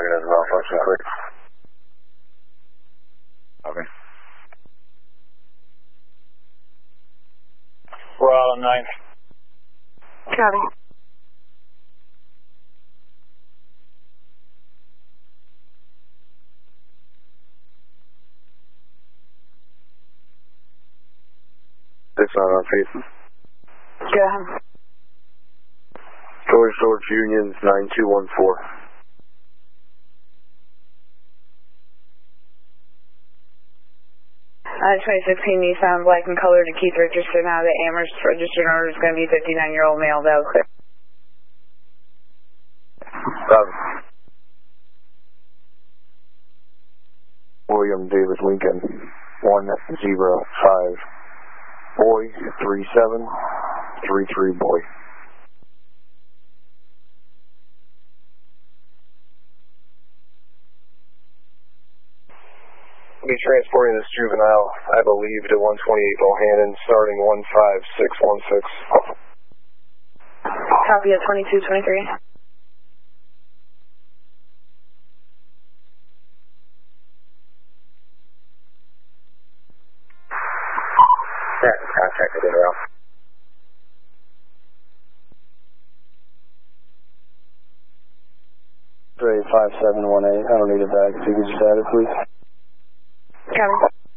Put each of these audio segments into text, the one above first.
Dragon has malfunction clear. Okay. We're out on 9th. Copy. It's not on Payson. Go ahead. George Unions 9214. Uh, 2016 Nissan black and color to Keith Richardson out of the Amherst. Registered owner is going to be 59-year-old male. That was clear. William David Lincoln 105. Boy 3733 boy. We'll be transporting this juvenile, I believe, to 128 Bohannon, starting 15616. Copy at 2223. Contacted in Ralph. Ray 5718. I don't need it back. If you could just add it, please. Copy.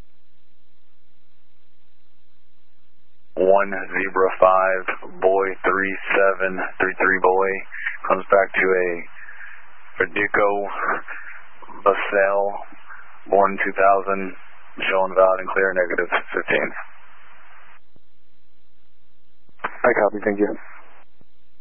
105 boy 3733 boy comes back to a Verdugo Basel, born 2000, showing valid and clear, negative 15. I copy, thank you.